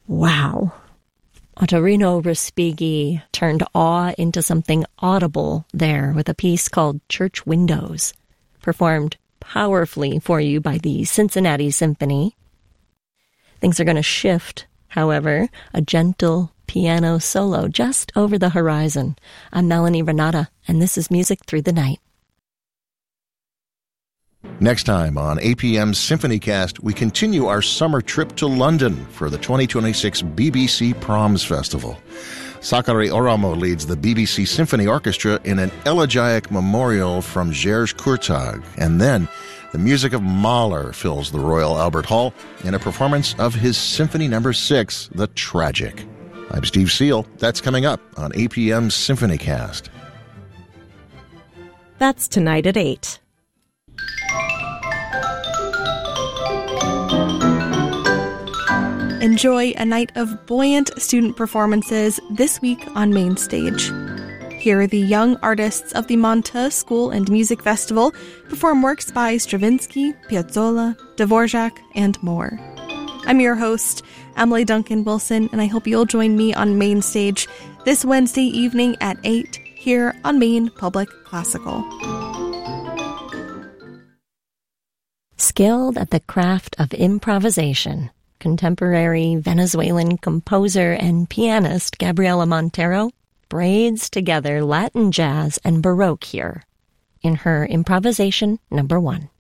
Wow. Ottorino Respighi turned awe into something audible there with a piece called Church Windows, performed powerfully for you by the Cincinnati Symphony. Things are going to shift, however, a gentle piano solo just over the horizon. I'm Melanie Renata, and this is Music Through the Night. Next time on APM SymphonyCast, we continue our summer trip to London for the 2026 BBC Proms Festival. Sakari Oramo leads the BBC Symphony Orchestra in an elegiac memorial from Gers Kurtag, and then the music of Mahler fills the Royal Albert Hall in a performance of his Symphony No. 6, The Tragic. I'm Steve Seal. That's coming up on APM SymphonyCast. That's tonight at 8. Enjoy a night of buoyant student performances this week on Main Stage. Here are the young artists of the Monta School and Music Festival perform works by Stravinsky, Piazzolla, Dvorak, and more. I'm your host, Emily Duncan Wilson, and I hope you'll join me on Main Stage this Wednesday evening at 8 here on Maine Public Classical. Skilled at the craft of improvisation, contemporary Venezuelan composer and pianist Gabriela Montero braids together Latin jazz and Baroque here in her Improvisation No. 1.